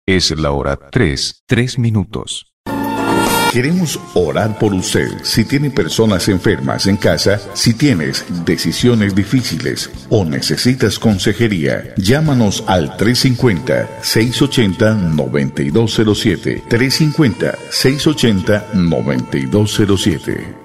Es la hora 3:03. Queremos orar por usted. Si tiene personas enfermas en casa, si tienes decisiones difíciles o necesitas consejería, llámanos al 350-680-9207. 350-680-9207.